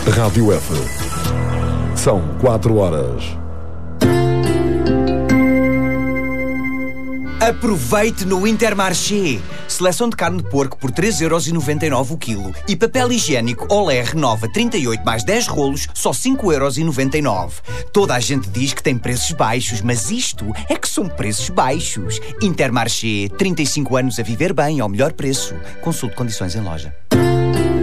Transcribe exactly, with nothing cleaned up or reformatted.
Rádio F. São quatro horas. Aproveite no Intermarché. Seleção de carne de porco por três euros e noventa e nove o quilo. E papel higiênico Olé Renova trinta e oito mais dez rolos, só cinco euros e noventa e nove. Toda a gente diz que tem preços baixos, mas isto é que são preços baixos. Intermarché, trinta e cinco anos a viver bem ao melhor preço. Consulte condições em loja.